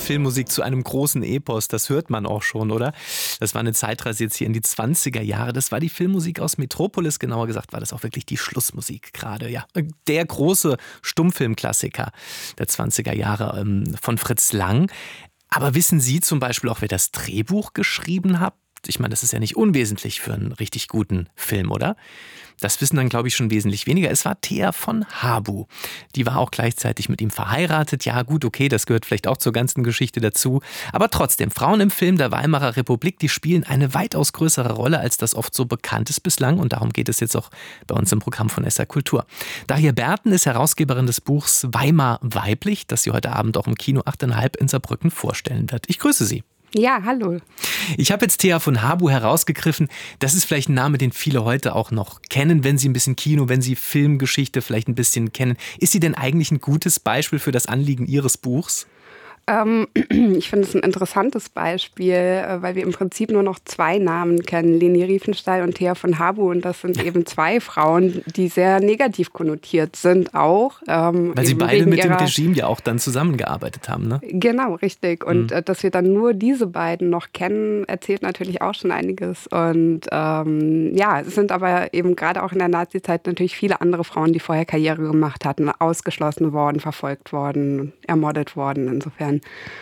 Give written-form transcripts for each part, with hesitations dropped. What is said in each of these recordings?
Filmmusik zu einem großen Epos, das hört man auch schon, oder? Das war eine Zeitreise jetzt hier in die 20er Jahre. Das war die Filmmusik aus Metropolis, genauer gesagt war das auch wirklich die Schlussmusik gerade. Ja, der große Stummfilmklassiker der 20er Jahre von Fritz Lang. Aber wissen Sie zum Beispiel auch, wer das Drehbuch geschrieben hat? Ich meine, das ist ja nicht unwesentlich für einen richtig guten Film, oder? Das wissen dann, glaube ich, schon wesentlich weniger. Es war Thea von Habu. Die war auch gleichzeitig mit ihm verheiratet. Ja gut, okay, das gehört vielleicht auch zur ganzen Geschichte dazu. Aber trotzdem, Frauen im Film der Weimarer Republik, die spielen eine weitaus größere Rolle, als das oft so bekannt ist bislang. Und darum geht es jetzt auch bei uns im Programm von SR Kultur. Daria Berten ist Herausgeberin des Buchs Weimar weiblich, das sie heute Abend auch im Kino 8,5 in Saarbrücken vorstellen wird. Ich grüße Sie. Ja, hallo. Ich habe jetzt Thea von Habu herausgegriffen. Das ist vielleicht ein Name, den viele heute auch noch kennen, wenn sie ein bisschen Kino, wenn sie Filmgeschichte vielleicht ein bisschen kennen. Ist sie denn eigentlich ein gutes Beispiel für das Anliegen Ihres Buchs? Ich finde es ein interessantes Beispiel, weil wir im Prinzip nur noch zwei Namen kennen, Leni Riefenstahl und Thea von Habu. Und das sind eben zwei Frauen, die sehr negativ konnotiert sind auch. Weil sie beide mit dem Regime ja auch dann zusammengearbeitet haben, ne? Genau, richtig. Und dass wir dann nur diese beiden noch kennen, erzählt natürlich auch schon einiges. Und es sind aber eben gerade auch in der Nazizeit natürlich viele andere Frauen, die vorher Karriere gemacht hatten, ausgeschlossen worden, verfolgt worden, ermordet worden. Insofern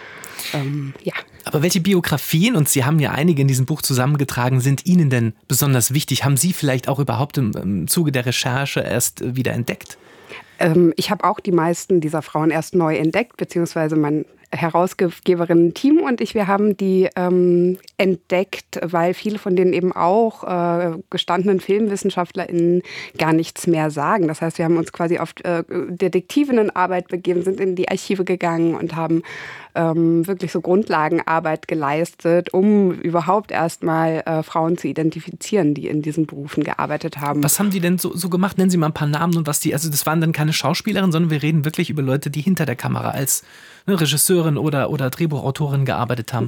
Aber welche Biografien, und Sie haben ja einige in diesem Buch zusammengetragen, sind Ihnen denn besonders wichtig? Haben Sie vielleicht auch überhaupt im Zuge der Recherche erst wieder entdeckt? Ich habe auch die meisten dieser Frauen erst neu entdeckt, beziehungsweise mein Herausgeberinnen-Team und ich, wir haben die entdeckt, weil viele von denen eben auch gestandenen FilmwissenschaftlerInnen gar nichts mehr sagen. Das heißt, wir haben uns quasi auf Detektivinnenarbeit begeben, sind in die Archive gegangen und haben wirklich so Grundlagenarbeit geleistet, um überhaupt erstmal Frauen zu identifizieren, die in diesen Berufen gearbeitet haben. Was haben die denn so gemacht? Nennen Sie mal ein paar Namen und was die, also das waren dann keine Schauspielerinnen, sondern wir reden wirklich über Leute, die hinter der Kamera als Regisseurin oder Drehbuchautorin gearbeitet haben.